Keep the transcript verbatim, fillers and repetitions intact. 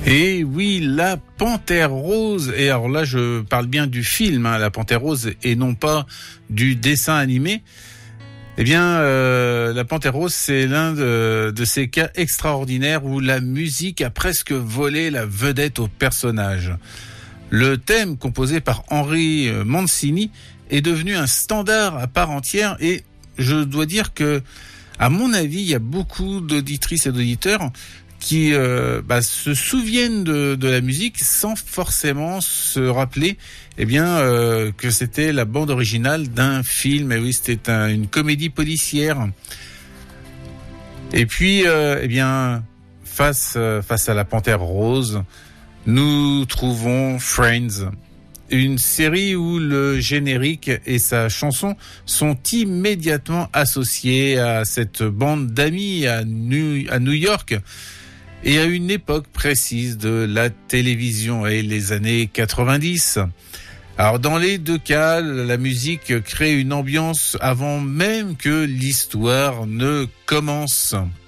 Et oui, la Panthère Rose, et alors là je parle bien du film, hein, la Panthère Rose, et non pas du dessin animé. Eh bien, euh, la Panthère Rose, c'est l'un de, de ces cas extraordinaires où la musique a presque volé la vedette au personnage. Le thème, composé par Henry Mancini, est devenu un standard à part entière, et je dois dire que, à mon avis, il y a beaucoup d'auditrices et d'auditeurs qui euh, bah, se souviennent de, de la musique sans forcément se rappeler eh bien euh, que c'était la bande originale d'un film. Et oui, c'était un, une comédie policière. Et puis, euh, eh bien, face euh, face à la Panthère Rose, nous trouvons Friends, une série où le générique et sa chanson sont immédiatement associés à cette bande d'amis à New, à New York. Et à une époque précise de la télévision, et les années quatre-vingt-dix. Alors dans les deux cas, la musique crée une ambiance avant même que l'histoire ne commence.